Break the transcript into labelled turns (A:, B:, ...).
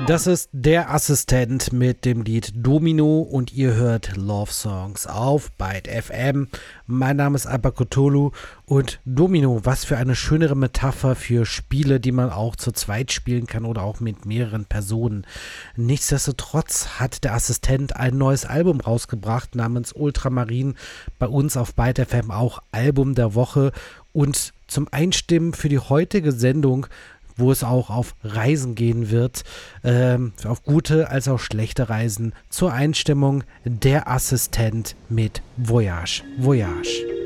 A: Das ist der Assistent mit dem Lied Domino und ihr hört Love Songs auf Byte FM. Mein Name ist Alba Cthulhu und Domino, was für eine schönere Metapher für Spiele, die man auch zu zweit spielen kann oder auch mit mehreren Personen. Nichtsdestotrotz hat der Assistent ein neues Album rausgebracht namens Ultramarin, bei uns auf Byte FM auch Album der Woche, und zum Einstimmen für die heutige Sendung, wo es auch auf Reisen gehen wird, auf gute als auch schlechte Reisen, zur Einstimmung der Assistent mit Voyage. Voyage.